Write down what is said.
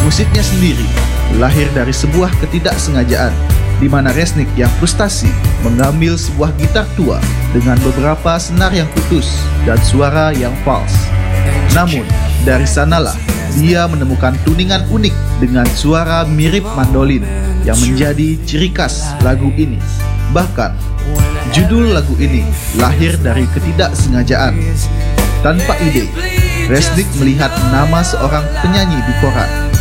Musiknya sendiri lahir dari sebuah ketidaksengajaan, di mana Resnik yang frustasi mengambil sebuah gitar tua dengan beberapa senar yang putus dan suara yang false. Namun, dari sanalah dia menemukan tuningan unik dengan suara mirip mandolin yang menjadi ciri khas lagu ini. Bahkan, judul lagu ini lahir dari ketidaksengajaan. Tanpa ide, Resnik melihat nama seorang penyanyi di koran